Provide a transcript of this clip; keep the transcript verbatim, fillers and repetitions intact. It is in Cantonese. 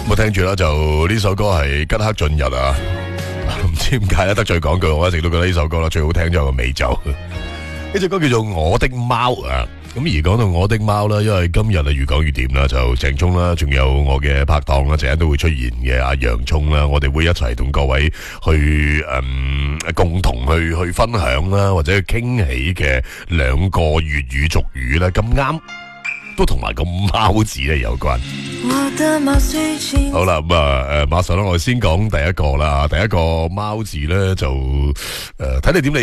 咁啊，聽住啦，就呢首歌係吉克雋逸啊，唔知點解咧，得罪講句，我一直都覺得呢首歌啦最好聽就係個尾奏。呢隻歌叫做《我的貓》啊。咁而講到我的貓啦，因為今日啊越講越掂啦，就鄭聰啦，仲有我嘅拍檔啦，陣間都會出現嘅阿洋葱啦，我哋會一齊同各位去嗯共同去去分享啦，或者去傾起嘅兩個粵語俗語啦，咁啱都同埋個貓字咧有關。好啦，咁啊誒，馬上啦，我哋先講第一個啦，第一個貓字咧就誒睇你點理。